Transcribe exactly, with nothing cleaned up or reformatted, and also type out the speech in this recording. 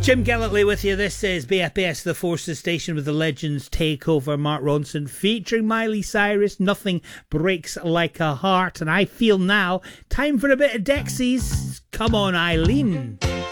Jim Gallantly with you. This is B F B S The Forces Station with the Legends Takeover. Mark Ronson featuring Miley Cyrus. Nothing breaks like a heart. And I feel now time for a bit of Dexys. Come on, Eileen.